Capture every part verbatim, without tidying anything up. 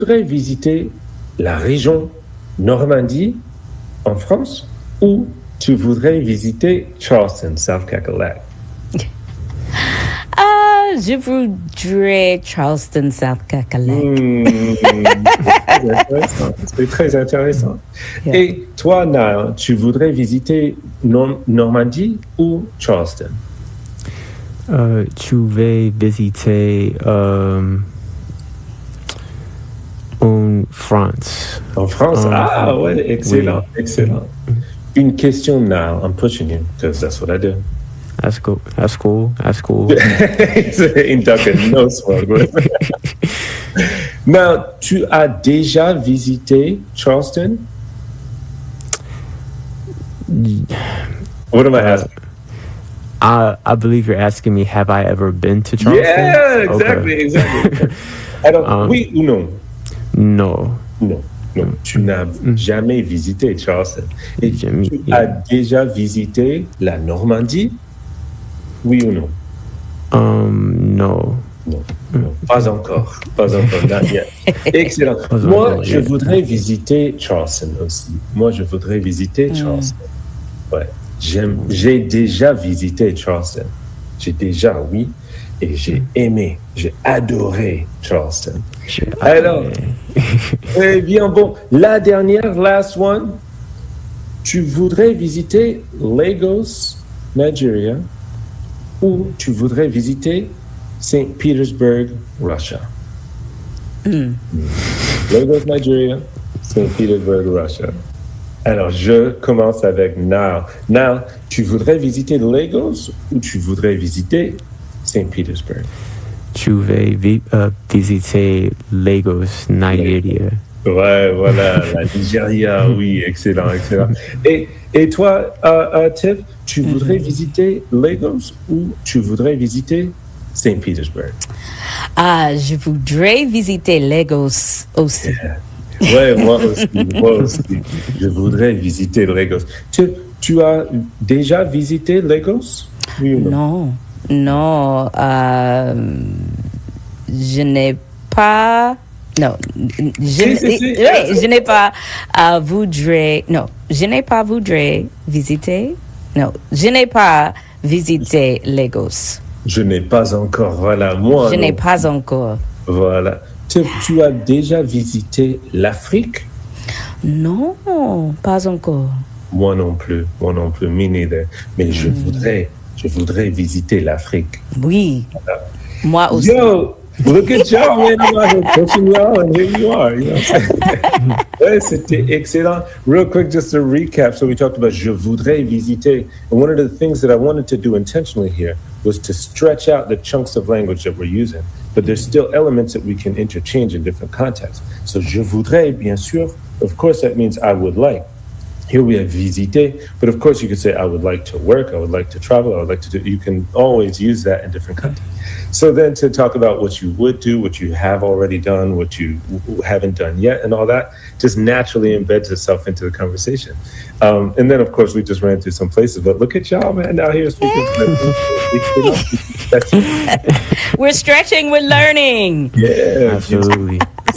voudrais visiter la région Normandie en France ou tu voudrais visiter Charleston, South Cackalack? Ah, je voudrais Charleston, South Cackalack. Mmh, c'est intéressant. C'est très intéressant. Yeah. Et toi, Niall, tu voudrais visiter Norm- Normandie ou Charleston? Euh, tu veux visiter euh, en France. En France? Um, ah, ouais, excellent, oui. excellent. Une question, Niall. I'm pushing you because that's what I do. That's cool. That's cool. That's cool. In talking no small. Now, tu as déjà visité Charleston? What am I asking? I, I believe you're asking me, have I ever been to Charleston? Yeah, exactly, okay. exactly. Alors, um, oui ou non? Non. Non, non. Tu n'as mm. jamais visité Charleston. Et jamais, tu yeah. as déjà visité la Normandie? Oui ou non? Um, non. Non, non, pas encore. Pas encore. Not yet. Excellent. Pas Moi, encore, je yeah. voudrais visiter Charleston aussi. Moi, je voudrais visiter Charleston. Mm. Ouais. J'aime, j'ai déjà visité Charleston. J'ai déjà, oui. Et j'ai aimé, j'ai adoré Charleston. J'ai Alors, eh bien, bon, la dernière, last one. Tu voudrais visiter Lagos, Nigeria, ou tu voudrais visiter Saint Petersburg, Russia? Mm. Lagos, Nigeria, Saint Petersburg, Russia. Alors, je commence avec Niall. Niall, tu voudrais visiter Lagos ou tu voudrais visiter Saint Petersburg? Tu veux vi- uh, visiter Lagos, Nigeria. Ouais, voilà, la Nigeria, oui, excellent, excellent. Et, et toi, uh, uh, Tiff, tu voudrais mm-hmm. visiter Lagos ou tu voudrais visiter Saint Petersburg? Ah, je voudrais visiter Lagos aussi. Yeah. Ouais, moi aussi, moi aussi. Je voudrais visiter Lagos. Tu, tu as déjà visité Lagos? Oui ou non? Non, non. Euh, je n'ai pas... Non, je, si, si, si. Oui, je n'ai pas euh, voudrais... Non, je n'ai pas voudrais visiter... Non, je n'ai pas visité Lagos. Je n'ai pas encore, voilà. Moi, je non. n'ai pas encore. Voilà. Tu, tu as déjà visité l'Afrique? Non, pas encore. Moi non plus, moi non plus, me neither. Mais je mm. voudrais, je voudrais visiter l'Afrique. Oui, voilà. Moi aussi. Yo, look at y'all, man. I'm out here pushing y'all, and here you are. You know what I'm saying? Ouais, c'était excellent. Real quick, just to recap. So we talked about je voudrais visiter. And one of the things that I wanted to do intentionally here was to stretch out the chunks of language that we're using. But there's still elements that we can interchange in different contexts. So, je voudrais, bien sûr, of course, that means I would like. Here we have visiter, but of course you could say I would like to work, I would like to travel, I would like to do, you can always use that in different contexts. So then to talk about what you would do, what you have already done, what you haven't done yet, and all that, just naturally embeds itself into the conversation. Um, and then, of course, we just ran through some places, but look at y'all, man, out here speaking. We're stretching, we're learning. Yeah, absolutely.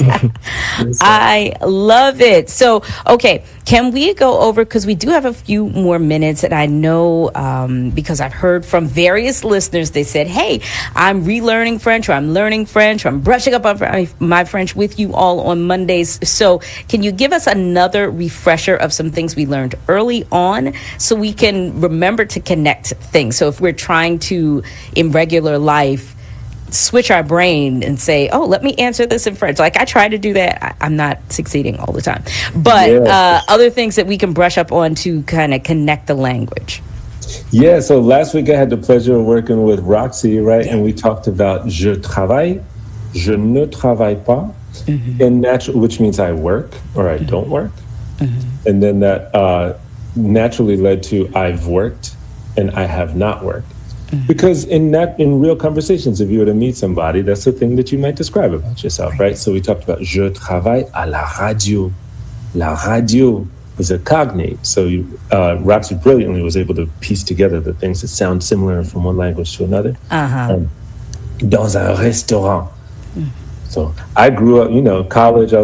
I love it. So, okay, can we go over, because we do have a few more minutes, and I know um, because I've heard from various listeners, they said, hey, I'm relearning French, or I'm learning French, or I'm brushing up on my French with you all on Mondays. So can you give us another refresher of some things we learned early on so we can remember to connect things? So if we're trying to, in regular life, switch our brain and say, oh, let me answer this in French. Like I try to do that. I, I'm not succeeding all the time. But yeah. uh, other things that we can brush up on to kind of connect the language. Yeah, so last week I had the pleasure of working with Roxy, right? And we talked about je travaille, je ne travaille pas, mm-hmm. and natural, which means I work or I mm-hmm. don't work. Mm-hmm. And then that uh, naturally led to I've worked and I have not worked. Because in that, in real conversations, if you were to meet somebody, that's the thing that you might describe about yourself, right? So we talked about je travaille à la radio. La radio is a cognate. So you, uh, Roxy brilliantly was able to piece together the things that sound similar from one language to another. Uh-huh. Um, dans un restaurant. So I grew up, you know, college, I